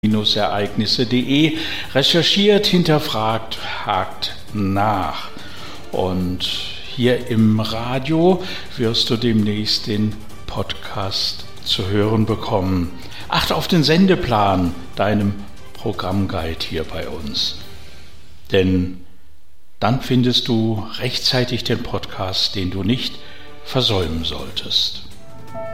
Ereignisse.de recherchiert, hinterfragt, hakt nach. Und hier im Radio wirst du demnächst den Podcast zu hören bekommen. Achte auf den Sendeplan, deinem Programmguide hier bei uns. Denn dann findest du rechtzeitig den Podcast, den du nicht versäumen solltest.